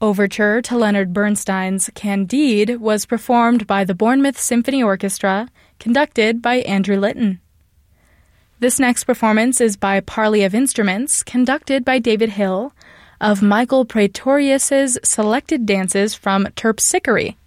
Overture to Leonard Bernstein's Candide was performed by the Bournemouth Symphony Orchestra, conducted by Andrew Litton. This next performance is by Parley of Instruments, conducted by David Hill, of Michael Praetorius's Selected Dances from Terpsichore,